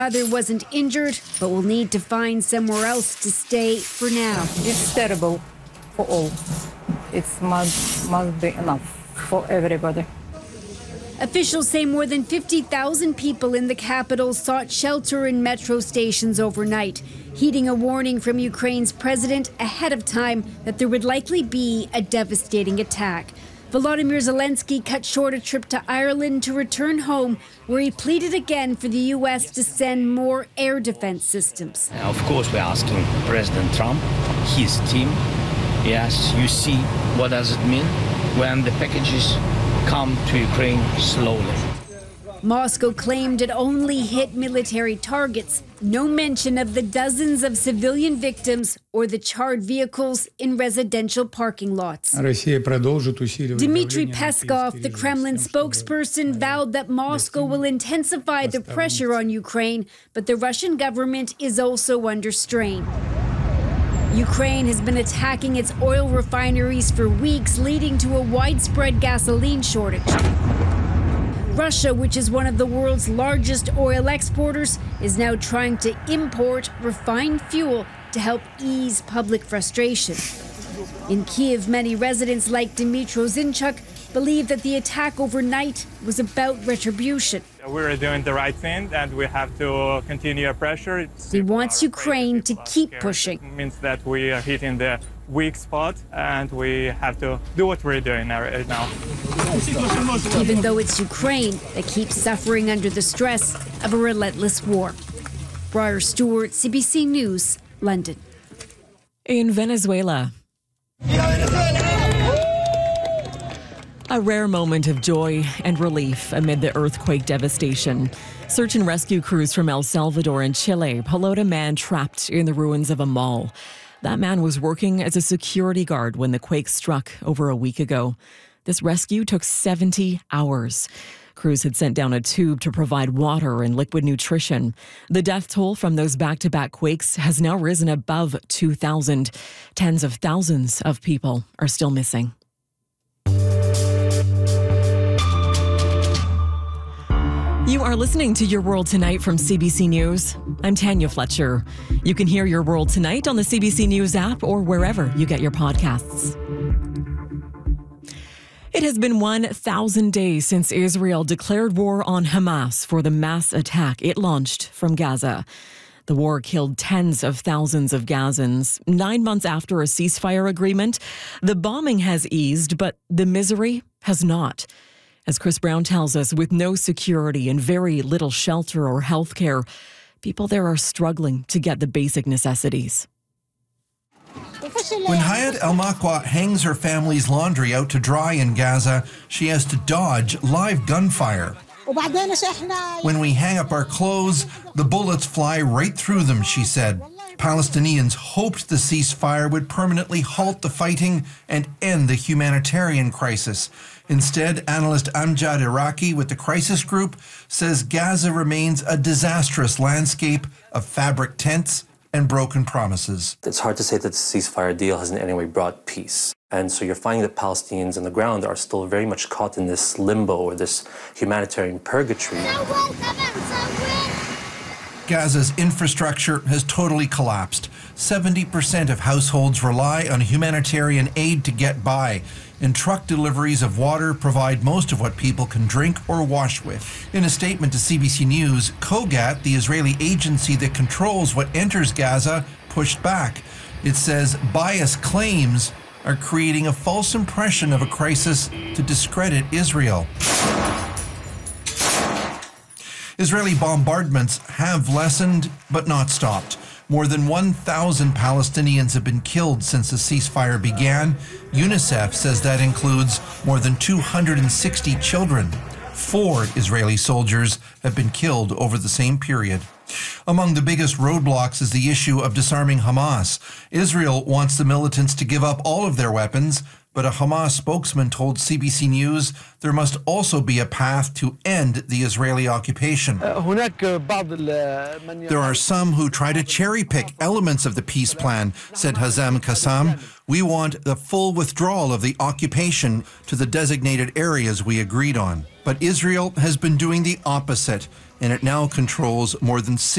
Other wasn't injured, but will need to find somewhere else to stay for now. It's terrible for all. It must be enough for everybody. Officials say more than 50,000 people in the capital sought shelter in metro stations overnight, heeding a warning from Ukraine's president ahead of time that there would likely be a devastating attack. Volodymyr Zelensky cut short a trip to Ireland to return home, where he pleaded again for the U.S. to send more air defense systems. Of course, we're asking President Trump, his team, yes, you see what does it mean when the packages come to Ukraine slowly. Moscow claimed it only hit military targets. No mention of the dozens of civilian victims or the charred vehicles in residential parking lots. Dmitry Peskov, the Kremlin spokesperson, vowed that Moscow will intensify the pressure on Ukraine, but the Russian government is also under strain. Ukraine has been attacking its oil refineries for weeks, leading to a widespread gasoline shortage. Russia, which is one of the world's largest oil exporters, is now trying to import refined fuel to help ease public frustration. In Kyiv, many residents like Dmytro Zinchuk believe that the attack overnight was about retribution. We're doing the right thing and we have to continue our pressure. He wants Ukraine to keep pushing. It means that we are hitting the weak spot and we have to do what we're doing right now. Even though it's Ukraine that keeps suffering under the stress of a relentless war. Briar Stewart, CBC News, London. In Venezuela, a rare moment of joy and relief amid the earthquake devastation. Search and rescue crews from El Salvador and Chile pull out a man trapped in the ruins of a mall. That man was working as a security guard when the quake struck over a week ago. This rescue took 70 hours. Crews had sent down a tube to provide water and liquid nutrition. The death toll from those back-to-back quakes has now risen above 2,000. Tens of thousands of people are still missing. You are listening to Your World Tonight from CBC News. I'm Tanya Fletcher. You can hear Your World Tonight on the CBC News app or wherever you get your podcasts. It has been 1,000 days since Israel declared war on Hamas for the mass attack it launched from Gaza. The war killed tens of thousands of Gazans. 9 months after a ceasefire agreement, the bombing has eased, but the misery has not. As Chris Brown tells us, with no security and very little shelter or health care, people there are struggling to get the basic necessities. When Hayat El-Makwa hangs her family's laundry out to dry in Gaza, she has to dodge live gunfire. When we hang up our clothes, the bullets fly right through them, she said. Palestinians hoped the ceasefire would permanently halt the fighting and end the humanitarian crisis. Instead, analyst Amjad Iraqi with the Crisis Group says Gaza remains a disastrous landscape of fabric tents and broken promises. It's hard to say that the ceasefire deal has in any way brought peace. And so you're finding that Palestinians on the ground are still very much caught in this limbo or this humanitarian purgatory. Gaza's infrastructure has totally collapsed. 70% of households rely on humanitarian aid to get by, and truck deliveries of water provide most of what people can drink or wash with. In a statement to CBC News, Kogat, the Israeli agency that controls what enters Gaza, pushed back. It says biased claims are creating a false impression of a crisis to discredit Israel. Israeli bombardments have lessened, but not stopped. More than 1,000 Palestinians have been killed since the ceasefire began. UNICEF says that includes more than 260 children. 4 Israeli soldiers have been killed over the same period. Among the biggest roadblocks is the issue of disarming Hamas. Israel wants the militants to give up all of their weapons, but a Hamas spokesman told CBC News there must also be a path to end the Israeli occupation. There are some who try to cherry-pick elements of the peace plan, said Hazem Kassam. We want the full withdrawal of the occupation to the designated areas we agreed on. But Israel has been doing the opposite, and it now controls more than